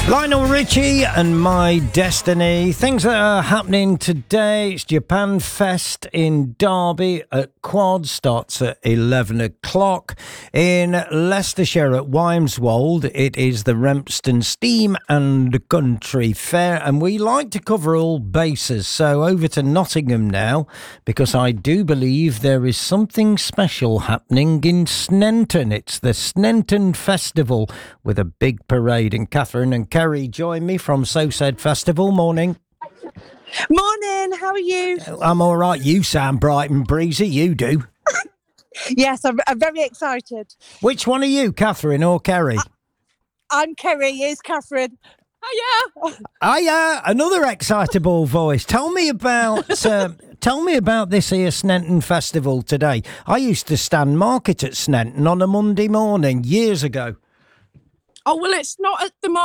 Lionel Richie and My Destiny. Things that are happening today. It's Japan Fest in Derby at Quad. Starts at 11 o'clock. In Leicestershire at Wymeswold, it is the Rempston Steam and Country Fair. And we like to cover all bases. So over to Nottingham now, because I do believe there is something special happening in Sneinton. It's the Sneinton Festival with a big parade. And Catherine and Kerry join me from So Said Festival. Morning. Morning, how are you? I'm all right. You sound bright and breezy. You do. Yes, I'm very excited. Which one are you, Catherine or Kerry? I'm Kerry, here's Catherine. Hiya! Hiya, another excitable voice. Tell me about this here Sneinton Festival today. I used to stand market at Sneinton on a Monday morning years ago. Oh, well, it's not at the